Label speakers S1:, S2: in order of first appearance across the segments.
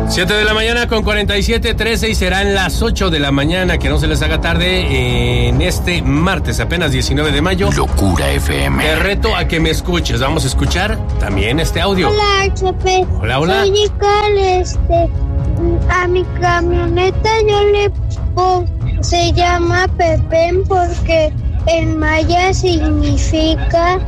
S1: 7 de la mañana con 47:13 y serán las 8 de la mañana, que no se les haga tarde en este martes, apenas 19 de mayo.
S2: Locura FM.
S1: Te reto a que me escuches. Vamos a escuchar también este audio.
S3: Hola, HP.
S1: Hola, hola.
S3: Soy Ical, a mi camioneta yo le se llama Pepén porque en maya significa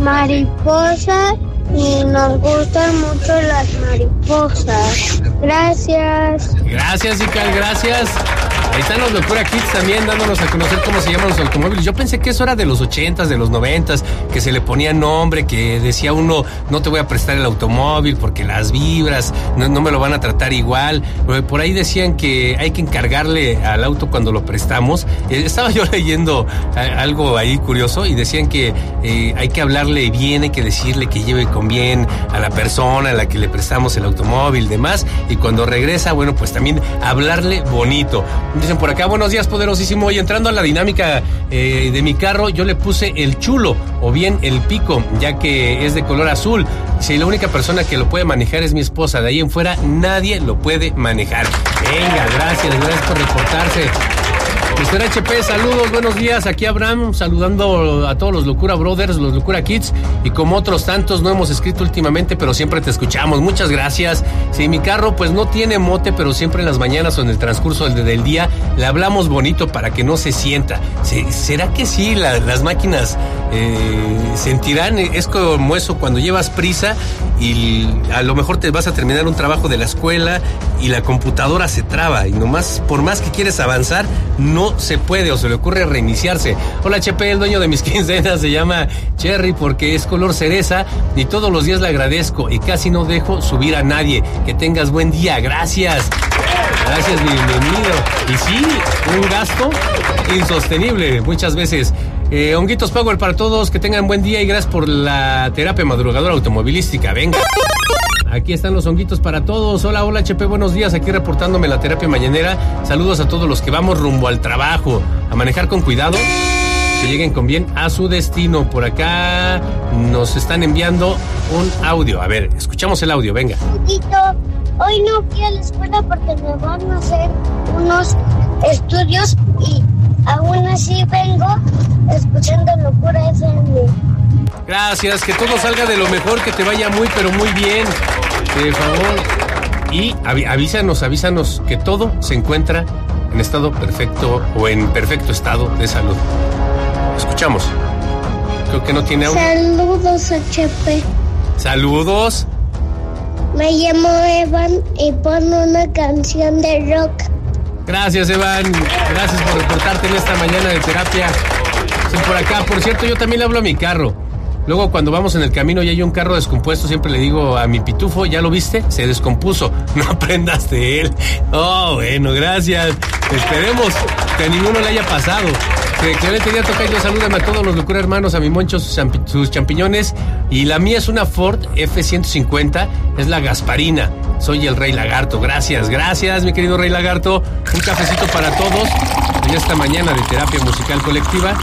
S3: mariposa y nos gustan mucho las mariposas. Gracias.
S1: Gracias, Ical, gracias. Ahí están los Locura Kids también dándonos a conocer cómo se llaman los automóviles. Yo pensé que eso era de los 80s, de los 90s, que se le ponía nombre, que decía uno, no te voy a prestar el automóvil porque las vibras, no me lo van a tratar igual. Por ahí decían que hay que encargarle al auto cuando lo prestamos. Estaba yo leyendo algo ahí curioso y decían que hay que hablarle bien, hay que decirle que lleve con bien a la persona a la que le prestamos el automóvil y demás. Y cuando regresa, bueno, pues también hablarle bonito. Dicen por acá, buenos días, poderosísimo. Y entrando a la dinámica de mi carro, yo le puse el chulo o bien el pico, ya que es de color azul. Si la única persona que lo puede manejar es mi esposa, de ahí en fuera nadie lo puede manejar. Venga, gracias por reportarse. Mr. HP, saludos, buenos días. Aquí Abraham saludando a todos los Locura Brothers, los Locura Kids, y como otros tantos no hemos escrito últimamente, pero siempre te escuchamos. Muchas gracias. Sí, mi carro pues no tiene mote, pero siempre en las mañanas o en el transcurso del día le hablamos bonito para que no se sienta. ¿Será que sí? Las máquinas sentirán, es como eso cuando llevas prisa y a lo mejor te vas a terminar un trabajo de la escuela y la computadora se traba y nomás, por más que quieres avanzar, no se puede o se le ocurre reiniciarse. Hola, HP, el dueño de mis quincenas se llama Cherry porque es color cereza y todos los días le agradezco y casi no dejo subir a nadie. Que tengas buen día, gracias. Gracias, bienvenido. Y sí, un gasto insostenible muchas veces. Honguitos Power para todos, que tengan buen día y gracias por la terapia madrugadora automovilística. Venga. Aquí están los honguitos para todos. Hola, HP, buenos días. Aquí reportándome la terapia mañanera. Saludos a todos los que vamos rumbo al trabajo. A manejar con cuidado. Que lleguen con bien a su destino. Por acá nos están enviando un audio. A ver, escuchamos el audio, venga.
S3: Hoy no fui a la escuela porque me van a hacer unos estudios y aún así vengo escuchando Locura FM.
S1: Gracias, que todo salga de lo mejor, que te vaya muy, pero muy bien. De favor. Y avísanos que todo se encuentra en estado perfecto o en perfecto estado de salud. Escuchamos. Creo que no tiene audio.
S3: Saludos, HP.
S1: Saludos.
S3: Me llamo Evan y pon una canción de rock.
S1: Gracias, Evan. Gracias por reportarte en esta mañana de terapia. Sí, por acá, por cierto, yo también le hablo a mi carro. Luego cuando vamos en el camino y hay un carro descompuesto, siempre le digo a mi pitufo, ¿ya lo viste? Se descompuso. No aprendas de él. Oh, bueno, gracias. Esperemos que a ninguno le haya pasado. Excelente día, tocayo. Salúdame a todos los Locura hermanos, a mi Moncho, sus champiñones. Y la mía es una Ford F-150, es la Gasparina. Soy el Rey Lagarto. Gracias, mi querido Rey Lagarto. Un cafecito para todos en esta mañana de terapia musical colectiva.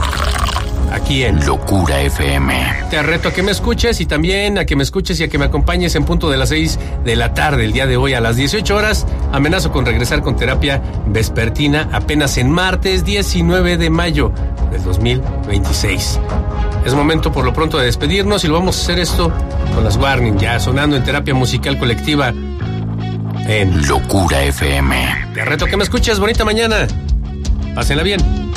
S1: Aquí en
S2: Locura FM.
S1: Te reto a que me escuches y también a que me escuches y a que me acompañes en punto de las 6 de la tarde el día de hoy a las 18 horas. Amenazo con regresar con terapia vespertina apenas en martes 19 de mayo del 2026. Es momento por lo pronto de despedirnos y lo vamos a hacer esto con las Warning, ya sonando en terapia musical colectiva en
S2: Locura FM.
S1: Te reto a que me escuches. Bonita mañana. Pásenla bien.